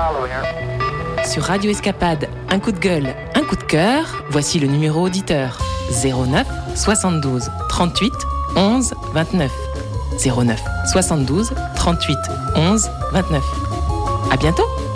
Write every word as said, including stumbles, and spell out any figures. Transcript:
Sur Radio Escapade, un coup de gueule, un coup de cœur, voici le numéro auditeur zéro neuf soixante-douze trente-huit onze vingt-neuf. zéro neuf soixante-douze trente-huit onze vingt-neuf. À bientôt!